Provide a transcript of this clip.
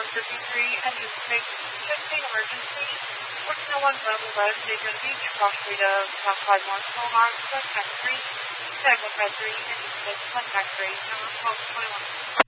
anticipate shifting emergency. 1401 Global Road, Daytona Beach, approximately to South Side Marshall, Lawrence, West Factory, Tag 153, anticipate West Factory, number 1221.